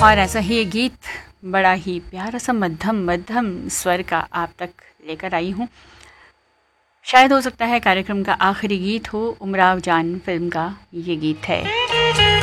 और ऐसा ही ये गीत बड़ा ही प्यारा सा मध्यम मध्यम स्वर का आप तक लेकर आई हूँ। शायद हो सकता है कार्यक्रम का आखिरी गीत हो। उमराव जान फिल्म का ये गीत है।